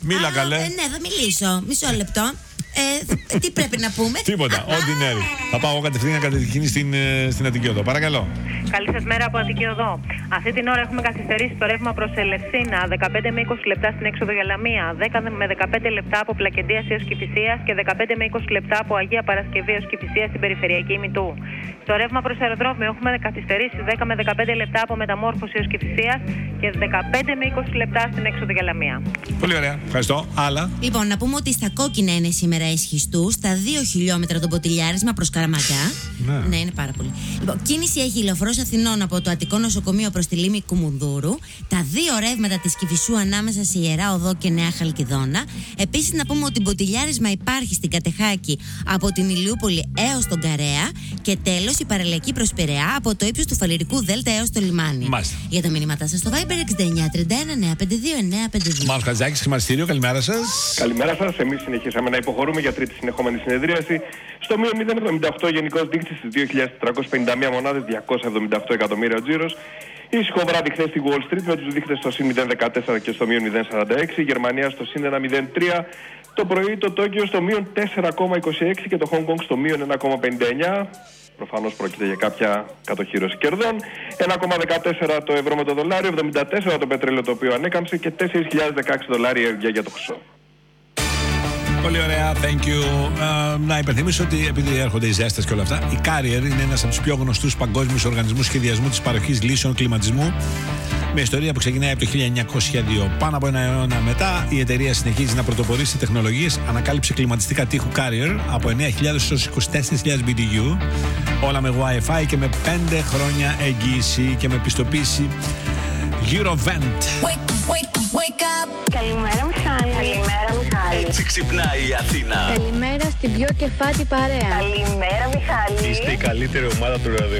Μίλα καλέ. Ναι, θα μιλήσω. Μισό λεπτό. Τι πρέπει να πούμε? Τίποτα, ordinary. Θα πάω κατευθείαν κατευθείαν στην Αττική Οδό. Παρακαλώ. Καλή σας μέρα από Αττική Οδό. Αυτή την ώρα έχουμε καθυστερήσει το ρεύμα προς Ελευσίνα 15 με 20 λεπτά στην έξοδο για Λαμία, 10 με 15 λεπτά από Πλακεντίας έως Κηφισίας και 15 με 20 λεπτά από Αγία Παρασκευή έως Κηφισίας στην περιφερειακή Μητού. Το ρεύμα προς αεροδρόμιο έχουμε καθυστερήσει 10 με 15 λεπτά από Μεταμόρφωση έως Κηφισίας και 15 με 20 λεπτά στην έξοδο για Λαμία. Πολύ ωραία. Ευχαριστώ. Άλλα. Λοιπόν, να πούμε ότι στα κόκκινα είναι σήμερα ισχυστού, στα 2 χιλιόμετρα το Ποτηλιάρισμα προς Καραμαγιά. Ναι, είναι πάρα πολύ. Λοιπόν, κίνηση έχει λεωφορός Αθηνών από το Αττικό Νοσοκομείο προς τη λίμνη Κουμουνδούρου, τα 2 ρεύματα της Κηφισού ανάμεσα σε Ιερά Οδό και Νέα Χαλκιδόνα. Επίσης, να πούμε ότι Ποτηλιάρισμα υπάρχει στην Κατεχάκη από την Ηλιούπολη έως τον Καρέα και τέλος η παραλιακή προς Πειραιά από το ύψος του Φαλιρικού Δέλτα έως το λιμάνι. Μάλιστα. Για τα μηνύματά σας στο Viber 6931-952-952. Μάνος Χατζάκης, χρηματιστήριο, καλημέρα σας. Καλημέρα σας. Εμείς συνεχίσαμε να υποχωρούμε για τρίτη συνεχόμενη συνεδρίαση. Στο μείον 0,78 γενικός δείκτης στις 2.451 μονάδες, 278 εκατομμύρια ο τζίρος. Ήσυχο βράδυ χθες στη Wall Street με τους δείκτες στο συν 0,14 και στο μείον 0,46. Η Γερμανία στο συν 1,03. Το πρωί το Τόκιο στο μείον 4,26 και το Hong Kong στο μείον 1,59. Προφανώς πρόκειται για κάποια κατοχύρωση κερδών. 1,14 το ευρώ με το δολάριο, 74 το πετρέλαιο το οποίο ανέκαμψε και 4.016 δολάρια για το χρυσό. Πολύ ωραία, thank you. Να υπενθυμίσω ότι επειδή έρχονται οι ζέστες και όλα αυτά, η Carrier είναι ένας από τους πιο γνωστούς παγκόσμιους οργανισμούς σχεδιασμού της παροχής λύσεων κλιματισμού, με ιστορία που ξεκινάει από το 1902. Πάνω από ένα αιώνα μετά, η εταιρεία συνεχίζει να πρωτοπορεί σε τεχνολογίες. Ανακάλυψε κλιματιστικά τείχου Carrier από 9.000 έως 24.000 BTU, όλα με Wi-Fi και με 5 χρόνια εγγύηση και με πιστοποίηση Eurovent. Καλημέρα Μιχάλη. Καλημέρα Μιχάλη. Έτσι ξυπνάει η Αθήνα. Καλημέρα στην πιο κεφάτη παρέα. Καλημέρα Μιχάλη. Είστε η καλύτερη ομάδα του ραδιοφώνου.